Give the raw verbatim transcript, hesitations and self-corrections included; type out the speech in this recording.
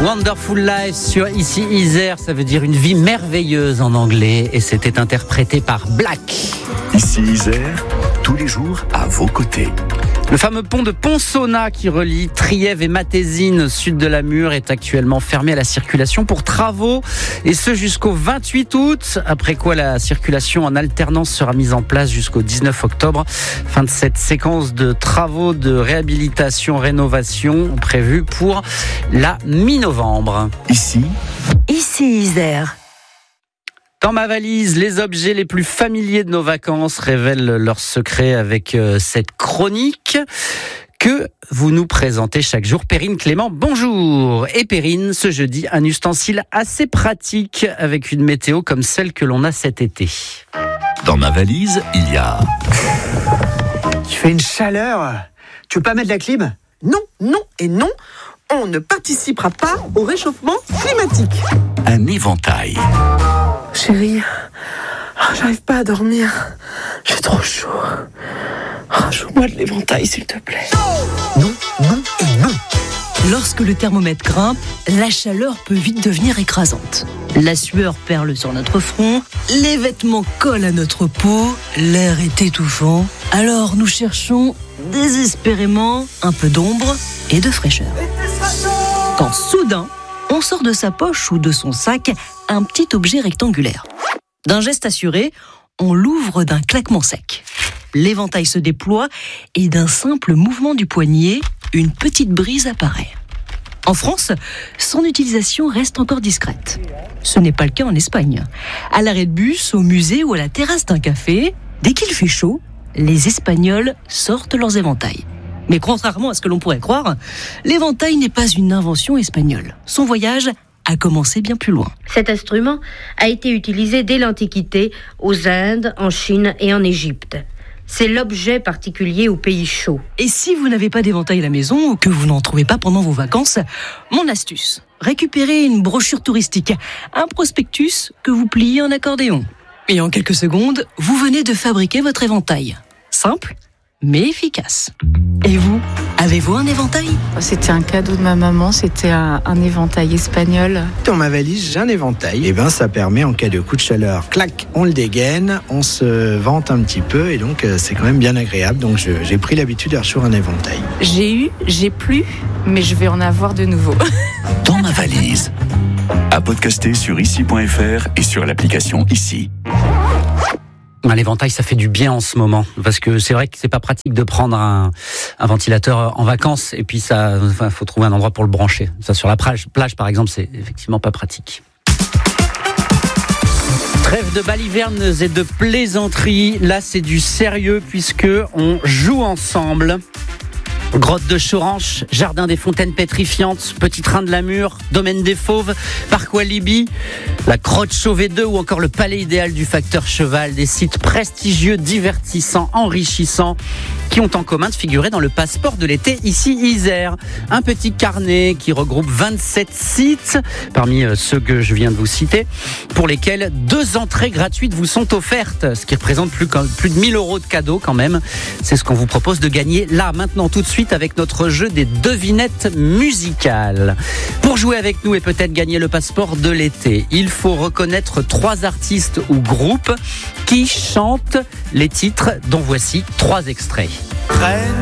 Wonderful Life sur Ici Isère, ça veut dire une vie merveilleuse en anglais et c'était interprété par Black. Ici Isère, tous les jours à vos côtés. Le fameux pont de Ponsona qui relie Trièves et Matésine au sud de la Mure est actuellement fermé à la circulation pour travaux et ce jusqu'au vingt-huit août, après quoi la circulation en alternance sera mise en place jusqu'au dix-neuf octobre. Fin de cette séquence de travaux de réhabilitation, rénovation prévue pour la mi-novembre. Ici, Ici Isère. Dans ma valise, les objets les plus familiers de nos vacances révèlent leurs secrets avec cette chronique que vous nous présentez chaque jour. Perrine Clément, bonjour. Et Perrine, ce jeudi, un ustensile assez pratique avec une météo comme celle que l'on a cet été. dans ma valise, il y a... Il fait une chaleur. Tu veux pas mettre la clim ? Non, non et non, on ne participera pas au réchauffement climatique. un éventail. Chérie, oh, j'arrive pas à dormir. J'ai trop chaud. Oh, joue-moi de l'éventail, s'il te plaît. Non, non et non. Lorsque le thermomètre grimpe, la chaleur peut vite devenir écrasante. La sueur perle sur notre front, les vêtements collent à notre peau, l'air est étouffant. Alors nous cherchons désespérément un peu d'ombre et de fraîcheur. Quand soudain, on sort de sa poche ou de son sac un petit objet rectangulaire. D'un geste assuré, on l'ouvre d'un claquement sec. L'éventail se déploie et d'un simple mouvement du poignet, une petite brise apparaît. En France, son utilisation reste encore discrète. Ce n'est pas le cas en Espagne. À l'arrêt de bus, au musée ou à la terrasse d'un café, dès qu'il fait chaud, les Espagnols sortent leurs éventails. Mais contrairement à ce que l'on pourrait croire, l'éventail n'est pas une invention espagnole. Son voyage a commencé bien plus loin. Cet instrument a été utilisé dès l'Antiquité aux Indes, en Chine et en Égypte. C'est l'objet particulier aux pays chauds. Et si vous n'avez pas d'éventail à la maison ou que vous n'en trouvez pas pendant vos vacances, mon astuce, récupérez une brochure touristique, un prospectus que vous pliez en accordéon. Et en quelques secondes, vous venez de fabriquer votre éventail. Simple, mais efficace. Et vous, avez-vous un éventail ? C'était un cadeau de ma maman, c'était un, un éventail espagnol. Dans ma valise, j'ai un éventail. Et ben, ça permet, en cas de coup de chaleur, clac, on le dégaine, on se vente un petit peu, et donc euh, c'est quand même bien agréable. Donc je, j'ai pris l'habitude d'avoir toujours un éventail. J'ai eu, j'ai plus, mais je vais en avoir de nouveau. Dans ma valise. À podcaster sur ici point f r et sur l'application Ici. L'éventail, ça fait du bien en ce moment, parce que c'est vrai que c'est pas pratique de prendre un, un ventilateur en vacances, et puis ça, enfin, faut trouver un endroit pour le brancher. Ça, sur la plage, plage par exemple, c'est effectivement pas pratique. Trêve de balivernes et de plaisanteries, là c'est du sérieux puisque on joue ensemble. Grotte de Choranche, Jardin des Fontaines Pétrifiantes, Petit Train de la Mure, Domaine des Fauves, Parc Walibi, la Grotte Chauvet deux ou encore le Palais Idéal du Facteur Cheval, des sites prestigieux, divertissants, enrichissants, qui ont en commun de figurer dans le passeport de l'été Ici Isère. Un petit carnet qui regroupe vingt-sept sites, parmi ceux que je viens de vous citer, pour lesquels deux entrées gratuites vous sont offertes, ce qui représente plus, plus de mille euros de cadeaux quand même. C'est ce qu'on vous propose de gagner là, maintenant, tout de suite, avec notre jeu des devinettes musicales. Pour jouer avec nous et peut-être gagner le passeport de l'été, il faut reconnaître trois artistes ou groupes qui chantent les titres dont voici trois extraits. Prenne